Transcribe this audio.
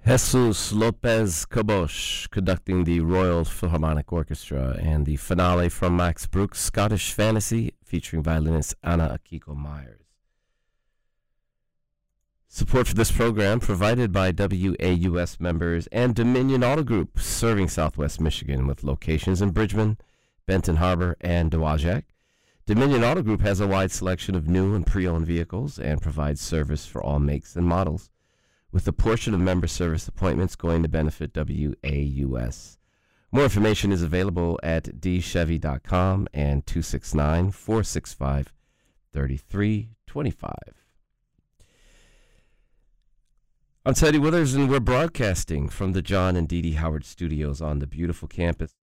Jesus Lopez Caboche conducting the Royal Philharmonic Orchestra, and the finale from Max Bruch's Scottish Fantasy featuring violinist Anna Akiko Myers. Support for this program provided by WAUS members and Dominion Auto Group, serving Southwest Michigan with locations in Bridgman, Benton Harbor, and Dowagiac. Dominion Auto Group has a wide selection of new and pre-owned vehicles and provides service for all makes and models, with a portion of member service appointments going to benefit WAUS. More information is available at dchevy.com and 269-465-3325. I'm Teddy Withers, and we're broadcasting from the John and Dee Dee Howard Studios on the beautiful campus